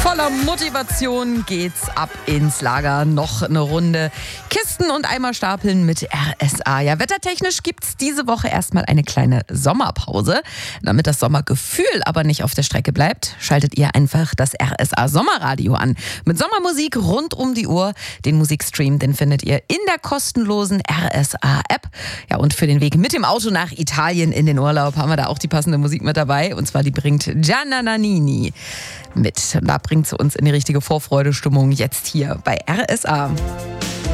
Voller Motivation geht's ab ins Lager. Noch eine Runde Kisten und Eimer stapeln mit RSA. Ja, wettertechnisch gibt's diese Woche erstmal eine kleine Sommerpause. Damit das Sommergefühl aber nicht auf der Strecke bleibt, schaltet ihr einfach das RSA Sommerradio an. Mit Sommermusik rund um die Uhr. Den Musikstream, den findet ihr in der kostenlosen RSA-App. Ja, und für den Weg mit dem Auto nach Italien in den Urlaub haben wir da auch die passende Musik mit dabei. Und zwar die bringt Gianna Nannini mit. Da bringt sie uns in die richtige Vorfreudestimmung jetzt hier bei RSA.